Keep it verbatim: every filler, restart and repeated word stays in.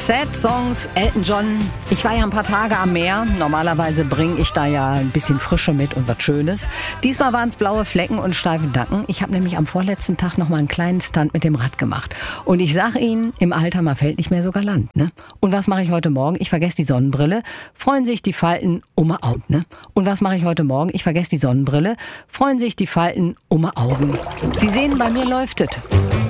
Sad Songs, Elton John. Ich war ja ein paar Tage am Meer. Normalerweise bringe ich da ja ein bisschen Frische mit und was Schönes. Diesmal waren es blaue Flecken und steife Nacken. Ich habe nämlich am vorletzten Tag noch mal einen kleinen Stunt mit dem Rad gemacht. Und ich sag Ihnen, im Alter, man fällt nicht mehr so galant, ne? Und was mache ich heute Morgen? Ich vergesse die Sonnenbrille. Freuen sich die Falten um mein Auge, ne? Und was mache ich heute Morgen? Ich vergesse die Sonnenbrille. Freuen sich die Falten um mein Augen. Sie sehen, bei mir läuft es.